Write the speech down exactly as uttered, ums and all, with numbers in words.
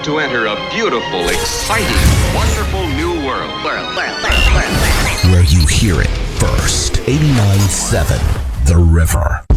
about to enter a beautiful, exciting, wonderful new world. World, world, world, world, world. Where you hear it first. eighty-nine point seven The River.